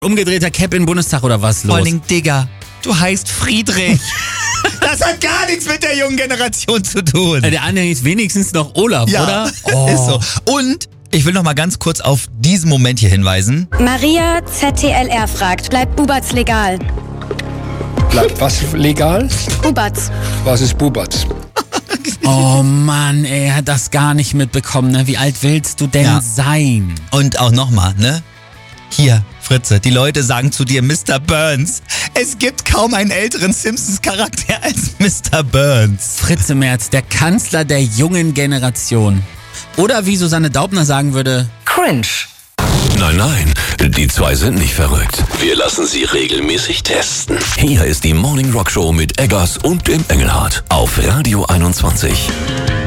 Umgedrehter Cap in den Bundestag oder was los? Vor allen Dingen, Digga, du heißt Friedrich. Das hat gar nichts mit der jungen Generation zu tun. Der andere ist wenigstens noch Olaf, oder? Ist so. Und ich will noch mal ganz kurz auf diesen Moment hier hinweisen. Maria ZTLR fragt, bleibt Bubatz legal? Bleibt was legal? Bubatz. Was ist Bubatz? Oh Mann, ey, er hat das gar nicht mitbekommen, ne? Wie alt willst du denn sein? Und auch nochmal, ne? Hier, Fritze, die Leute sagen zu dir Mr. Burns. Es gibt kaum einen älteren Simpsons-Charakter als Mr. Burns. Fritze Merz, der Kanzler der jungen Generation. Oder wie Susanne Daubner sagen würde, Cringe. Nein, die zwei sind nicht verrückt. Wir lassen sie regelmäßig testen. Hier ist die Morning Rock Show mit Eggers und dem Engelhardt auf Radio 21.